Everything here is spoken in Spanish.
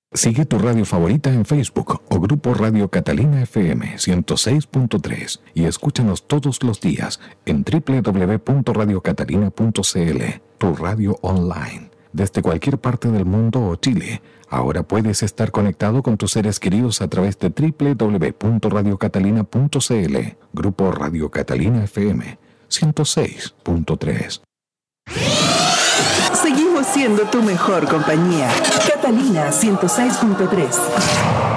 Sigue tu radio favorita en Facebook o Grupo Radio Catalina FM 106.3 y escúchanos todos los días en www.radiocatalina.cl, tu radio online. Desde cualquier parte del mundo o Chile, ahora puedes estar conectado con tus seres queridos a través de www.radiocatalina.cl, Grupo Radio Catalina FM 106.3. Seguimos siendo tu mejor compañía. Catalina 106.3.